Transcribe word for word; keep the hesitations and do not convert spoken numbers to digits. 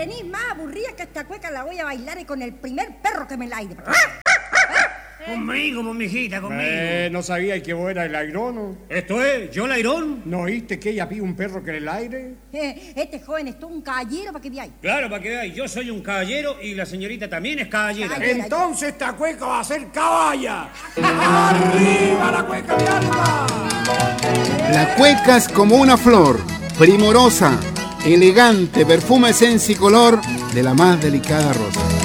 tenís más aburrida que esta cueca la voy a bailar y con el primer perro que me la aire. Conmigo, pues, mijita, conmigo. Eh, no sabía que vos eras el airono. ¿Esto es? ¿Yo el airón? ¿No oíste que ella pide un perro que en el aire? Eh, este joven es todo un caballero para que veáis. Claro, para que veáis, yo soy un caballero y la señorita también es caballera. Caballera. Entonces esta cueca va a ser caballa. ¡Arriba la cueca de alma! La cueca es como una flor, primorosa, elegante, perfume, esencia y color de la más delicada rosa.